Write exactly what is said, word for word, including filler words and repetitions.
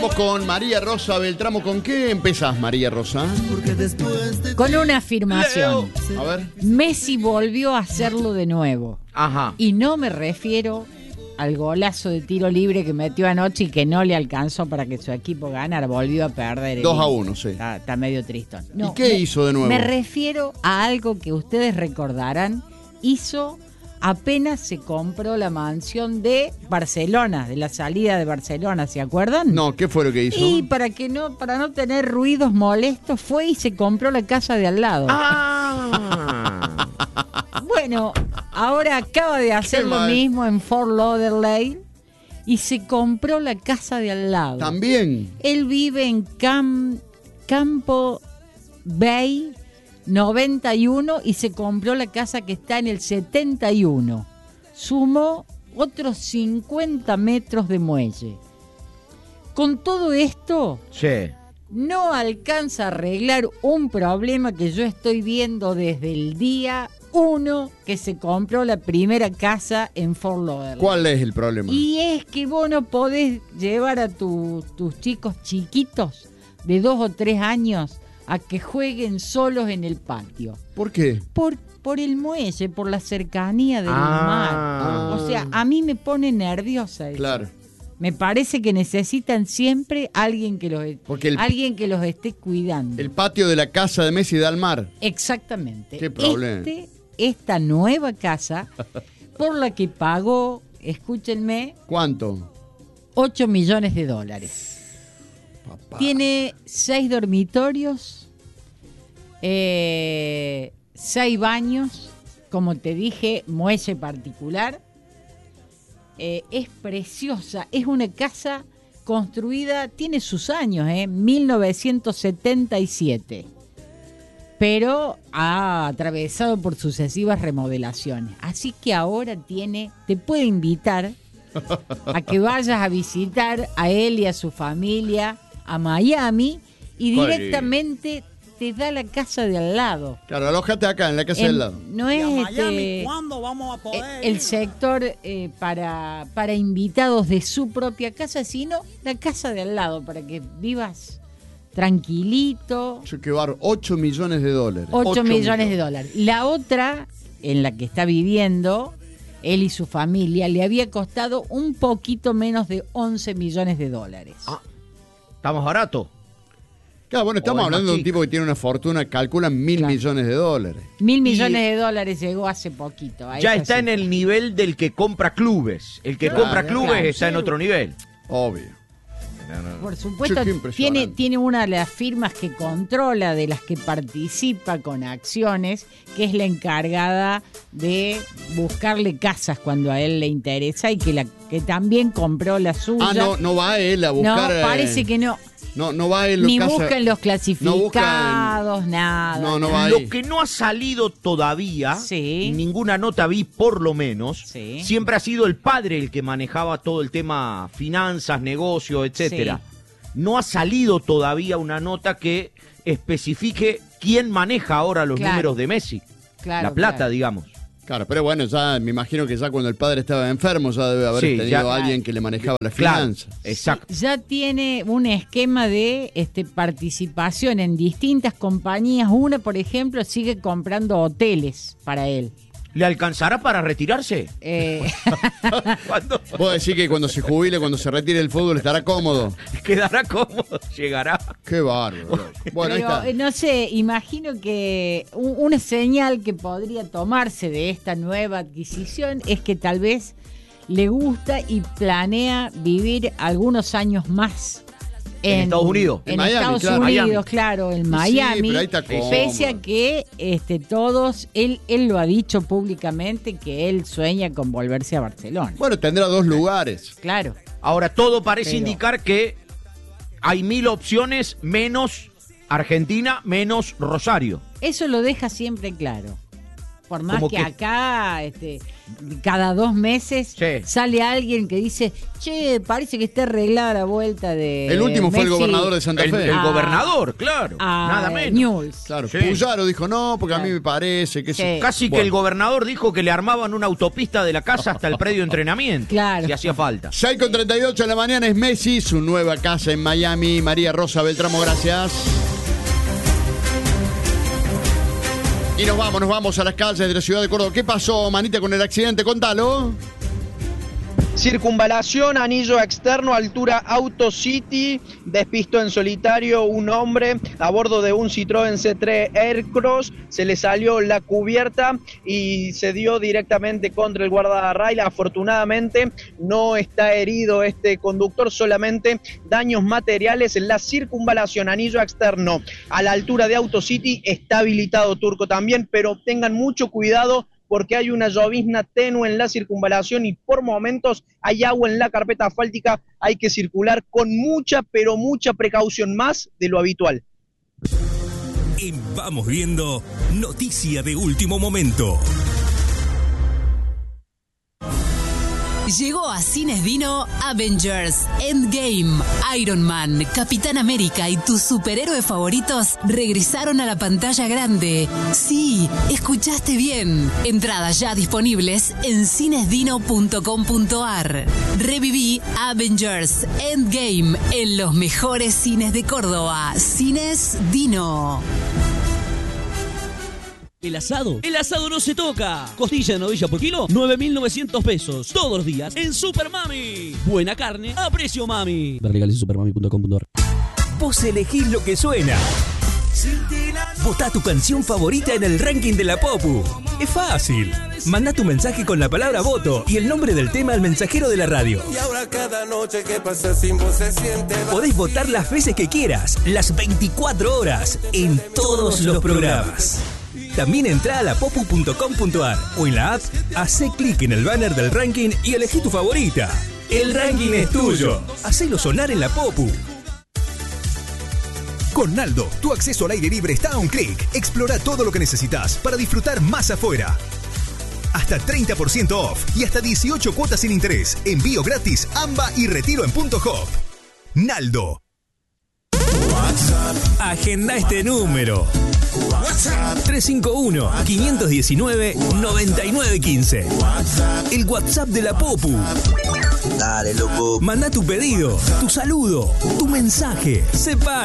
Vamos con María Rosa Beltramo. ¿Con qué empezás, María Rosa? Con una afirmación. Leo. A ver. Messi volvió a hacerlo de nuevo. Ajá. Y no me refiero al golazo de tiro libre que metió anoche y que no le alcanzó para que su equipo ganara. Volvió a perder. dos a uno, sí. Está, está medio tristón. No, ¿Y qué me, hizo de nuevo? Me refiero a algo que ustedes recordarán. Hizo apenas se compró la mansión de Barcelona, de la salida de Barcelona, ¿se acuerdan? No, ¿qué fue lo que hizo? Y para que no, para no tener ruidos molestos, fue y se compró la casa de al lado. Ah. Bueno, ahora acaba de hacer lo mismo en Fort Lauderdale y se compró la casa de al lado. También. Él vive en Cam, Campo Bay noventa y uno y se compró la casa que está en el setenta y uno. Sumó otros cincuenta metros de muelle. Con todo esto, Sí. no alcanza a arreglar un problema que yo estoy viendo desde el día uno que se compró la primera casa en Fort Lauderdale. ¿Cuál es el problema? Y es que vos no podés llevar a tu, tus chicos chiquitos de dos o tres años a que jueguen solos en el patio. ¿Por qué? Por, por el muelle, por la cercanía del Ah. mar. O sea, a mí me pone nerviosa eso. Claro. Me parece que necesitan siempre alguien que los, Porque el- alguien que los esté cuidando. El patio de la casa de Messi da al mar. Exactamente. Qué problema. Este, esta nueva casa, por la que pagó, escúchenme, ¿Cuánto? ocho millones de dólares. Papá. Tiene seis dormitorios, eh, seis baños, como te dije, muelle particular. Eh, es preciosa, es una casa construida, tiene sus años, eh, mil novecientos setenta y siete, pero ha atravesado por sucesivas remodelaciones. Así que ahora tiene, te puede invitar a que vayas a visitar a él y a su familia a Miami y Joder. directamente te da la casa de al lado. Claro, alójate acá, en la casa En- del lado. No ¿Y es a Miami este, cuándo vamos a poder eh, el ir? sector eh, para, para invitados de su propia casa, sino la casa de al lado, para que vivas tranquilito. Yo qué barro, ocho millones de dólares. ocho Ocho millones de dólares. La otra, en la que está viviendo, él y su familia, le había costado un poquito menos de once millones de dólares. Ah, ¿está más barato? Claro, bueno, estamos O es hablando más de un chica. tipo que tiene una fortuna, calculan mil Claro. millones de dólares. Mil millones de dólares llegó hace poquito. a Ya esa está en cifra. el nivel del que compra clubes. El que Claro, compra clubes claro. está en otro nivel. Obvio. Por supuesto, Che, qué impresionante. tiene, tiene una de las firmas que controla, de las que participa con acciones, que es la encargada de buscarle casas cuando a él le interesa y que, la, que también compró la suya. Ah, no, no va él a No, buscar. eh, parece que no. No, no va él. Ni casa- busca en los clasificados, no busca nada. No, no nada. va Lo ahí. que no ha salido todavía, Sí. ninguna nota vi por lo menos, Sí. siempre ha sido el padre el que manejaba todo el tema finanzas, negocios, etcétera. No ha salido todavía una nota que especifique quién maneja ahora los Claro. números de Messi. Claro, la plata, claro. digamos. Claro, pero bueno, ya me imagino que ya cuando el padre estaba enfermo ya debe haber Sí, tenido ya- alguien que le manejaba las Claro, finanzas. exacto. Ya tiene un esquema de este, participación en distintas compañías. Una, por ejemplo, sigue comprando hoteles para él. ¿Le alcanzará para retirarse? Eh, ¿Cuándo Vos decís que cuando se jubile, cuando se retire el fútbol, estará cómodo. quedará cómodo? ¿Llegará? Qué bárbaro. Bueno, ahí pero, está. eh, no sé, imagino que un- una señal que podría tomarse de esta nueva adquisición es que tal vez le gusta y planea vivir algunos años más En Estados Unidos. En, En Miami, Estados claro. Unidos, Miami. claro, en Sí, Miami. pero ahí está cómodo. Pese a que este, todos, él, él lo ha dicho públicamente que él sueña con volverse a Barcelona. Bueno, tendrá dos lugares. Claro. Ahora, todo parece Pero- indicar que hay mil opciones menos Argentina, menos Rosario. Eso lo deja siempre claro. Por más Como que, que- acá, este, cada dos meses Sí. sale alguien que dice, che, parece que está arreglada la vuelta de El último fue el Messi gobernador de Santa El, Fe. el Ah. gobernador, claro. a nada menos. Newell's. Claro, Sí. Puyaro dijo no, porque a mí Claro. me parece que Sí. sí. Casi que Bueno. el gobernador dijo que le armaban una autopista de la casa hasta el predio de entrenamiento. Claro. Si hacía falta. seis con treinta y ocho de la mañana es Messi, su nueva casa en Miami. María Rosa Beltramo, gracias. Y nos vamos, nos vamos a las calles de la ciudad de Córdoba. ¿Qué pasó, manita, con el accidente? Contalo. Circunvalación, anillo externo, altura Auto City, despistó en solitario un hombre a bordo de un Citroën C tres Aircross, se le salió la cubierta y se dio directamente contra el guardarrail. Afortunadamente no está herido este conductor, solamente daños materiales en la circunvalación, anillo externo a la altura de Auto City, está habilitado Turco también, pero tengan mucho cuidado porque hay una llovizna tenue en la circunvalación y por momentos hay agua en la carpeta asfáltica. Hay que circular con mucha, pero mucha precaución, más de lo habitual. En Vamos Viendo, noticia de último momento. Llegó a Cines Dino Avengers Endgame. Iron Man, Capitán América y tus superhéroes favoritos regresaron a la pantalla grande. Sí, escuchaste bien. Entradas ya disponibles en cinesdino punto com punto ar. Reviví Avengers Endgame en los mejores cines de Córdoba. Cines Dino. El asado, el asado no se toca. Costilla de novilla por kilo, nueve mil novecientos pesos. Todos los días en Super Mami. Buena carne a precio mami. Ver legales en supermami punto com punto ar. Vos elegís lo que suena. Votá tu canción favorita en el ranking de la Popu. Es fácil. Mandá tu mensaje con la palabra voto y el nombre del tema al mensajero de la radio. Y ahora cada noche que pasa sin vos se siente. Podés votar las veces que quieras, las veinticuatro horas, en todos los programas. También entrá a la popu punto com punto ar o en la app, hacé clic en el banner del ranking y elegí tu favorita. El ranking es tuyo. Hacelo sonar en la Popu. Con Naldo, tu acceso al aire libre está a un clic. Explora todo lo que necesitas para disfrutar más afuera. Hasta treinta por ciento off y hasta dieciocho cuotas sin interés. Envío gratis, AMBA y retiro en punto hop. Naldo. Agenda este número. tres cinco uno, cinco uno nueve, nueve nueve uno cinco. El WhatsApp de la Popu. Dale, loco. Manda tu pedido, tu saludo, tu mensaje. Sé parte.